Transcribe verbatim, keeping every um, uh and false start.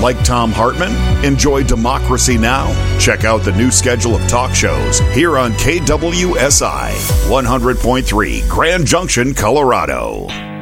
Like Tom Hartman? Enjoy Democracy Now? Check out the new schedule of talk shows here on K W S I one hundred point three Grand Junction, Colorado.